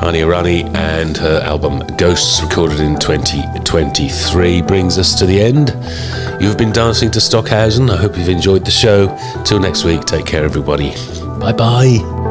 Ani Arani and her album Ghosts, recorded in 2023, brings us to the end. You've been dancing to Stockhausen. I hope you've enjoyed the show. Till next week, take care, everybody. Bye-bye.